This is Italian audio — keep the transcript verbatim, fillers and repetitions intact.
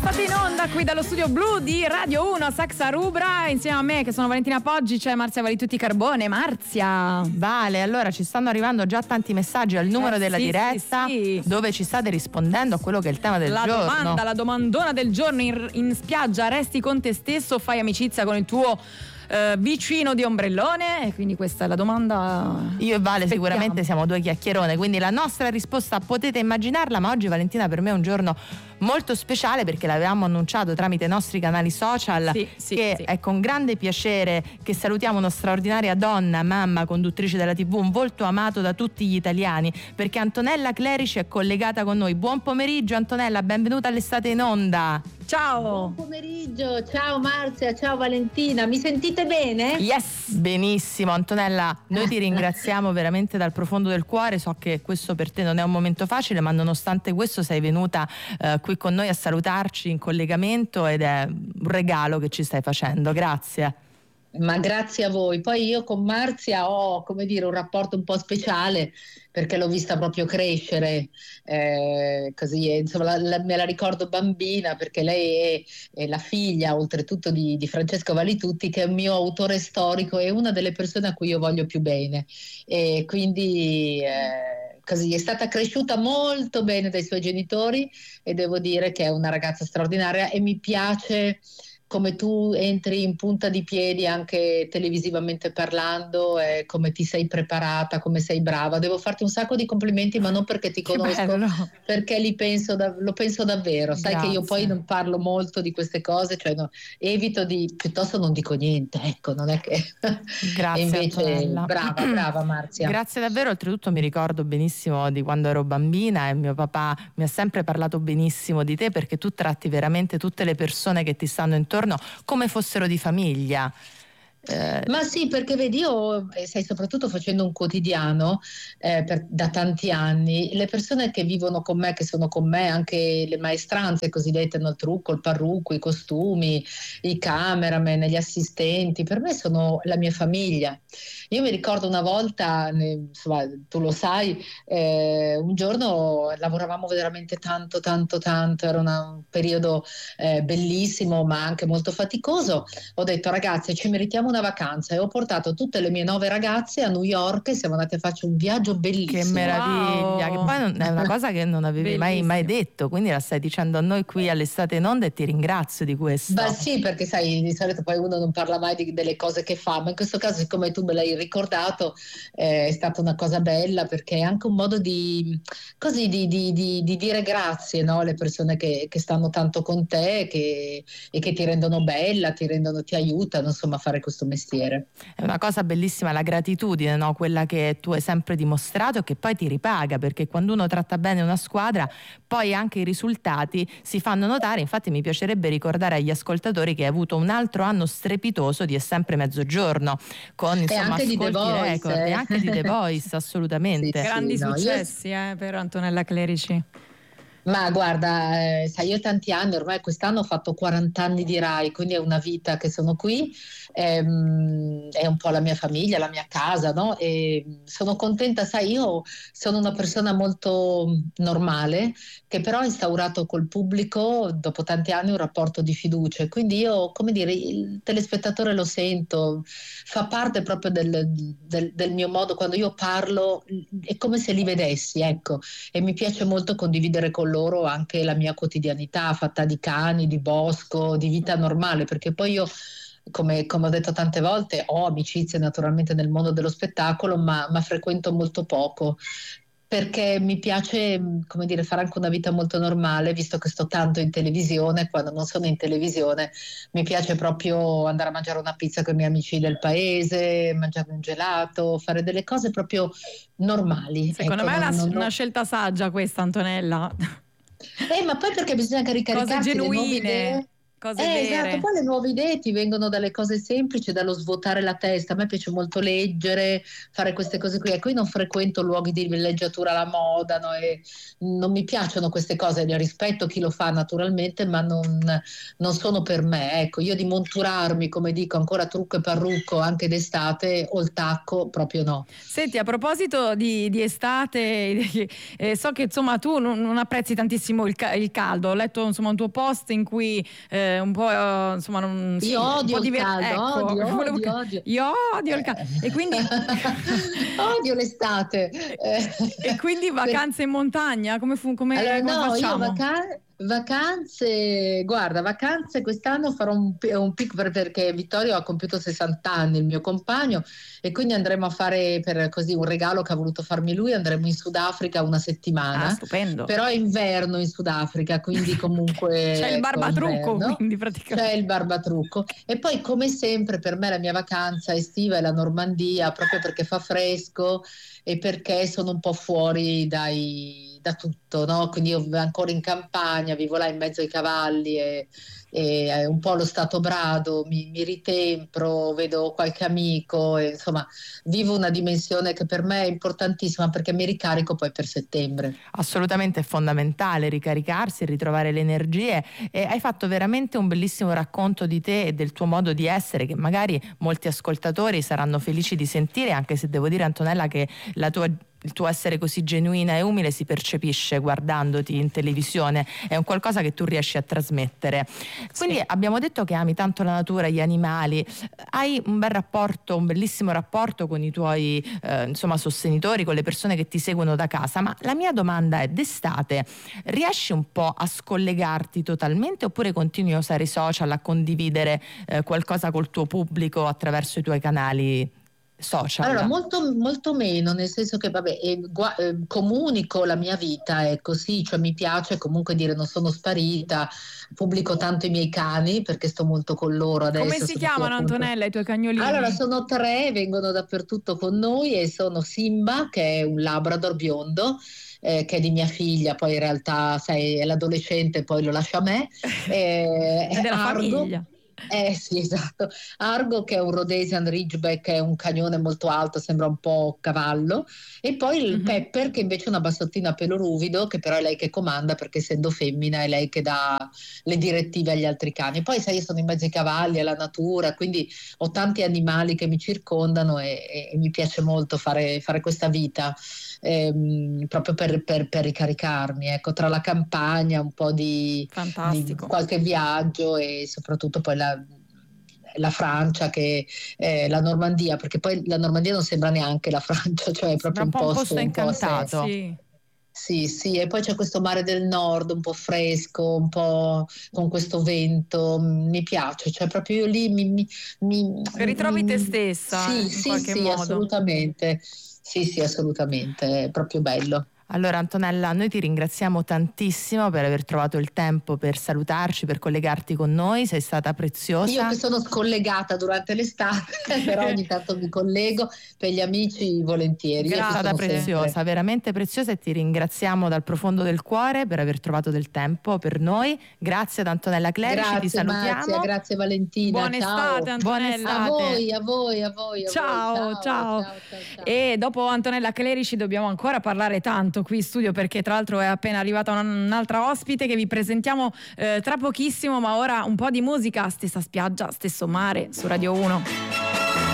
L'estate in onda qui dallo studio blu di Radio uno, Saxa Rubra, insieme a me che sono Valentina Poggi, c'è Marzia Valitutti Carbone. Marzia. Vale, allora ci stanno arrivando già tanti messaggi al numero eh, della sì, diretta sì, sì. dove ci state rispondendo a quello che è il tema del la giorno. La domanda, la domandona del giorno: in, in spiaggia resti con te stesso o fai amicizia con il tuo Uh, vicino di ombrellone? E quindi questa è la domanda. Io e Vale Aspettiamo. Sicuramente siamo due chiacchierone, quindi la nostra risposta potete immaginarla, ma oggi Valentina per me è un giorno molto speciale perché l'avevamo annunciato tramite i nostri canali social, sì, sì, che sì. è con grande piacere che salutiamo una straordinaria donna, mamma, conduttrice della tivù, un volto amato da tutti gli italiani, perché Antonella Clerici è collegata con noi. Buon pomeriggio Antonella, benvenuta all'Estate in Onda. Ciao. Buon pomeriggio, ciao Marzia, ciao Valentina, mi sentite bene? Yes, benissimo Antonella, noi ti ringraziamo veramente dal profondo del cuore, so che questo per te non è un momento facile, ma nonostante questo sei venuta eh, qui con noi a salutarci in collegamento ed è un regalo che ci stai facendo, grazie. Ma grazie a voi. Poi io con Marzia ho, come dire, un rapporto un po' speciale perché l'ho vista proprio crescere, eh, così, insomma, la, la, me la ricordo bambina perché lei è, è la figlia, oltretutto, di, di Francesco Valitutti, che è un mio autore storico e una delle persone a cui io voglio più bene. E quindi eh, così è stata cresciuta molto bene dai suoi genitori e devo dire che è una ragazza straordinaria e mi piace come tu entri in punta di piedi anche televisivamente parlando, eh, come ti sei preparata, come sei brava. Devo farti un sacco di complimenti, ma non perché ti conosco, perché li penso da, lo penso davvero. Sai Grazie. Che io poi non parlo molto di queste cose, cioè no, evito di, piuttosto non dico niente, ecco, non è che... Grazie e invece Antonella. brava, brava Marzia. Grazie davvero, oltretutto mi ricordo benissimo di quando ero bambina e mio papà mi ha sempre parlato benissimo di te perché tu tratti veramente tutte le persone che ti stanno intorno come fossero di famiglia. Eh. Ma sì, perché vedi, io eh, stai soprattutto facendo un quotidiano eh, per, da tanti anni. Le persone che vivono con me, che sono con me, anche le maestranze cosiddette, no, il trucco, il parrucco, i costumi, i cameraman, gli assistenti, per me sono la mia famiglia. Io mi ricordo una volta, ne, insomma, tu lo sai, eh, un giorno lavoravamo veramente tanto, tanto, tanto, era una, un periodo eh, bellissimo ma anche molto faticoso. Ho detto ragazzi, ci meritiamo una vacanza e ho portato tutte le mie nove ragazze a New York e siamo andate a fare un viaggio bellissimo. Che meraviglia, wow. Che poi non, è una cosa che non avevi mai, mai detto, quindi la stai dicendo a noi qui all'Estate in Onda e ti ringrazio di questo. Beh sì, perché sai, di solito poi uno non parla mai di, delle cose che fa, ma in questo caso, siccome tu me l'hai ricordato, eh, è stata una cosa bella perché è anche un modo di, così, di, di, di, di dire grazie, no? Alle persone che, che stanno tanto con te che, e che ti rendono bella, ti rendono, ti aiutano insomma a fare questo mestiere. È una cosa bellissima la gratitudine, no? Quella che tu hai sempre dimostrato e che poi ti ripaga, perché quando uno tratta bene una squadra poi anche i risultati si fanno notare. Infatti mi piacerebbe ricordare agli ascoltatori che hai avuto un altro anno strepitoso di È sempre mezzogiorno con insomma anche ascolti di The Voice, record eh. e anche di The Voice, assolutamente. Sì, grandi sì, no, successi io... eh, per Antonella Clerici. Ma guarda, eh, sai, io tanti anni, ormai quest'anno ho fatto quaranta anni di Rai, quindi è una vita che sono qui, ehm, è un po' la mia famiglia, la mia casa, no? E sono contenta, sai, io sono una persona molto normale, che però ha instaurato col pubblico, dopo tanti anni, un rapporto di fiducia, quindi io, come dire, il telespettatore lo sento, fa parte proprio del, del, del mio modo, quando io parlo è come se li vedessi, ecco, e mi piace molto condividere con loro loro anche la mia quotidianità fatta di cani, di bosco, di vita normale, perché poi io come, come ho detto tante volte ho amicizie naturalmente nel mondo dello spettacolo, ma, ma frequento molto poco perché mi piace, come dire, fare anche una vita molto normale, visto che sto tanto in televisione. Quando non sono in televisione mi piace proprio andare a mangiare una pizza con i miei amici del paese, mangiare un gelato, fare delle cose proprio normali. Secondo ecco, me è una, non, non... una scelta saggia questa, Antonella. Eh, ma poi perché bisogna anche ricaricarsi cose genuine, le nuove idee. cose Eh, vere. esatto, poi le nuove idee ti vengono dalle cose semplici, dallo svuotare la testa. A me piace molto leggere, fare queste cose qui. E qui non frequento luoghi di villeggiatura alla moda, no? E non mi piacciono queste cose, ne rispetto chi lo fa naturalmente, ma non, non sono per me. Ecco, io di monturarmi, come dico, ancora trucco e parrucco anche d'estate o il tacco, proprio no. Senti, a proposito di, di estate, eh, so che insomma tu non, non apprezzi tantissimo il, ca- il caldo. Ho letto insomma un tuo post in cui eh, un po' eh, insomma non, sì, Io un odio po' il diver- caldo, ecco, odio, volevo odio, ca- odio. Io odio il caldo. E quindi Odio l'estate. e quindi vacanze in montagna, come, fu, come, Allora, come no, io facciamo? vaca- vacanze, guarda, vacanze quest'anno farò un, pi- un pic per- perché Vittorio ha compiuto sessanta anni, il mio compagno, e quindi andremo a fare per così un regalo che ha voluto farmi lui, andremo in Sudafrica una Ah, settimana, stupendo. però è inverno in Sudafrica, quindi comunque C'è il ecco, barbatrucco, inverno. quindi C'è praticamente. il barbatrucco e poi come sempre per me la mia vacanza estiva è la Normandia proprio perché fa fresco e perché sono un po' fuori dai, da tutto, no? Quindi io vivo ancora in campagna, vivo là in mezzo ai cavalli e, e eh, un po' lo stato brado, mi, mi ritempro, vedo qualche amico, e, insomma vivo una dimensione che per me è importantissima perché mi ricarico poi per settembre. Assolutamente è fondamentale ricaricarsi e ritrovare le energie, e hai fatto veramente un bellissimo racconto di te e del tuo modo di essere che magari molti ascoltatori saranno felici di sentire, anche se devo dire, Antonella, che la tua il tuo essere così genuina e umile si percepisce guardandoti in televisione, è un qualcosa che tu riesci a trasmettere. Quindi Sì. abbiamo detto che ami tanto la natura, gli animali, hai un bel rapporto, un bellissimo rapporto con i tuoi eh, insomma sostenitori, con le persone che ti seguono da casa, ma la mia domanda è: d'estate riesci un po' a scollegarti totalmente oppure continui a usare i social, a condividere eh, qualcosa col tuo pubblico attraverso i tuoi canali social? Allora, molto, molto meno, nel senso che vabbè, eh, gua- eh, comunico la mia vita, è così, cioè mi piace comunque dire non sono sparita, pubblico tanto i miei cani perché sto molto con loro adesso. Come si sono qui chiamano, appunto. Antonella, i tuoi cagnolini? Allora, sono tre, vengono dappertutto con noi e sono Simba, che è un Labrador biondo, eh, che è di mia figlia, poi in realtà, sai, è l'adolescente, poi lo lascia a me. Eh, È della Argo. famiglia. Eh sì, esatto. Argo che è un Rhodesian Ridgeback, che è un cagnone molto alto, sembra un po' cavallo. E poi il Mhm. Pepper che invece è una bassottina a pelo ruvido, che però è lei che comanda perché essendo femmina è lei che dà le direttive agli altri cani. Poi sai, io sono in mezzo ai cavalli, alla natura, quindi ho tanti animali che mi circondano e, e- e mi piace molto fare, fare questa vita. Ehm, proprio per, per- per ricaricarmi, ecco, tra la campagna, un po' di, di Fantastico. qualche viaggio e soprattutto poi la, la Francia, che è la Normandia, perché poi la Normandia non sembra neanche la Francia, cioè è Sembra proprio un un po' un posto posto un po' a sé. incantato. Sì. Sì, sì, e poi c'è questo mare del nord un po' fresco, un po' con questo vento, mi piace, cioè proprio io lì mi, mi, mi- Ritrovi te mi- stessa, sì, in sì, qualche sì, modo. assolutamente, sì, sì, assolutamente, è proprio bello. Allora Antonella, noi ti ringraziamo tantissimo per aver trovato il tempo per salutarci, per collegarti con noi, sei stata preziosa. Io che sono scollegata durante l'estate, però ogni tanto mi collego, per gli amici volentieri. Io Sei ci stata sono preziosa, sempre. veramente preziosa, e ti ringraziamo dal profondo del cuore per aver trovato del tempo per noi. Grazie ad Antonella Clerici, ti Grazie salutiamo. Marzia, grazie Valentina, Buona ciao. estate, Buona Antonella. A estate. voi, a voi, a voi, a Ciao, voi. ciao. Ciao, ciao, ciao, ciao. E dopo Antonella Clerici dobbiamo ancora parlare tanto qui in studio, perché tra l'altro è appena arrivata un- un'altra ospite che vi presentiamo eh, tra pochissimo, ma ora un po' di musica, stessa spiaggia, stesso mare su Radio uno.